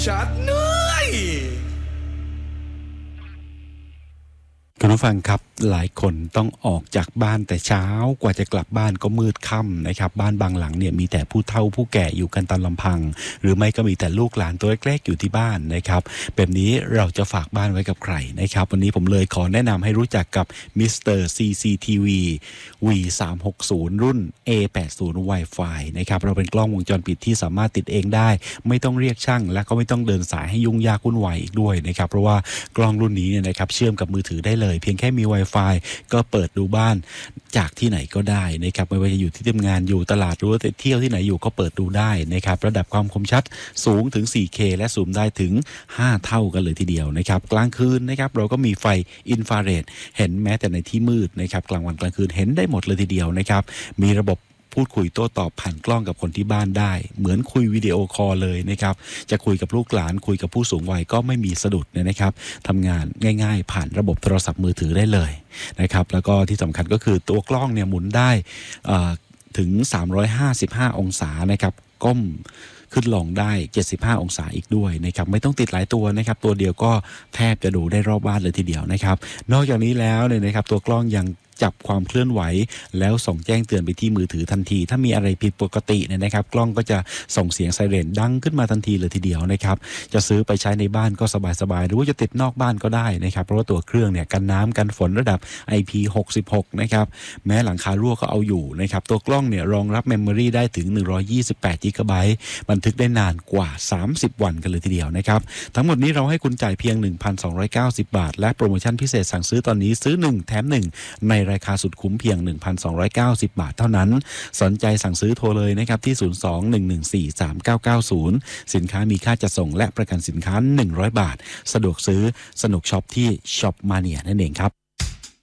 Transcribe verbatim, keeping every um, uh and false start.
ชัดเหนื่อยคุณผู้ฟังครับหลายคนต้องออกจากบ้านแต่เช้ากว่าจะกลับบ้านก็มืดค่ำนะครับบ้านบางหลังเนี่ยมีแต่ผู้เฒ่าผู้แก่อยู่กันตามลำพังหรือไม่ก็มีแต่ลูกหลานตัวเล็กๆอยู่ที่บ้านนะครับแบบนี้เราจะฝากบ้านไว้กับใครนะครับวันนี้ผมเลยขอแนะนำให้รู้จักกับมิสเตอร์ ซี ซี ที วี วี สามหกศูนย์ รุ่น เอ แปดสิบ Wi-Fi นะครับเราเป็นกล้องวงจรปิดที่สามารถติดเองได้ไม่ต้องเรียกช่างและก็ไม่ต้องเดินสายให้ยุ่งยากวุ่นวายอีกด้วยนะครับเพราะว่ากล้องรุ่นนี้เนี่ยนะครับเชื่อมกับมือถือได้เลยเพียงแค่มี Wi-Fi ก็เปิดดูบ้านจากที่ไหนก็ได้นะครับไม่ว่าจะอยู่ที่ทำงานอยู่ตลาดหรือว่าเที่ยวที่ไหนอยู่ก็เปิดดูได้นะครับระดับความคมชัดสูงถึง โฟร์เค และซูมได้ถึงห้าเท่ากันเลยทีเดียวนะครับกลางคืนนะครับเราก็มีไฟอินฟราเรดเห็นแม้แต่ในที่มืดนะครับกลางวันกลางคืนเห็นได้หมดเลยทีเดียวนะครับมีระบบพูดคุยโต้ตอบผ่านกล้องกับคนที่บ้านได้เหมือนคุยวิดีโอคอลเลยนะครับจะคุยกับลูกหลานคุยกับผู้สูงวัยก็ไม่มีสะดุดเนี่ยนะครับทำงานง่ายๆผ่านระบบโทรศัพท์มือถือได้เลยนะครับแล้วก็ที่สำคัญก็คือตัวกล้องเนี่ยหมุนได้ถึงสามร้อยห้าสิบห้าองศานะครับก้มขึ้นลงได้เจ็ดสิบห้าองศาอีกด้วยนะครับไม่ต้องติดหลายตัวนะครับตัวเดียวก็แทบจะดูได้รอบบ้านเลยทีเดียวนะครับนอกจากนี้แล้วเนี่ยนะครับตัวกล้องยังจับความเคลื่อนไหวแล้วส่งแจ้งเตือนไปที่มือถือทันทีถ้ามีอะไรผิดปกติเนี่ยนะครับกล้องก็จะส่งเสียงไซเรนดังขึ้นมาทันทีเลยทีเดียวนะครับจะซื้อไปใช้ในบ้านก็สบายๆหรือว่าจะติดนอกบ้านก็ได้นะครับเพราะว่าตัวเครื่องเนี่ยกันน้ำกันฝนระดับ ไอ พี หกสิบหกนะครับแม้หลังคารั่วก็เอาอยู่นะครับตัวกล้องเนี่ยรองรับเมมโมรีได้ถึงหนึ่งร้อยยี่สิบแปดจิกะไบต์บันทึกได้นานกว่าสามสิบวันกันเลยทีเดียวนะครับทั้งหมดนี้เราให้คุณจ่ายเพียง หนึ่งพันสองร้อยเก้าสิบ บาทและโปรโมชั่นพิเศษสั่งซื้อตอนนี้ซื้อหนึ่งแถมหนึ่งในราคาสุดคุ้มเพียง หนึ่งพันสองร้อยเก้าสิบ บาทเท่านั้นสนใจสั่งซื้อโทรเลยนะครับที่ศูนย์ สอง หนึ่ง หนึ่ง สี่ สาม เก้า เก้า ศูนย์สินค้ามีค่าจัดส่งและประกันสินค้าหนึ่งร้อยบาทสะดวกซื้อสนุกช็อปที่ Shopmania นั่นเองครับ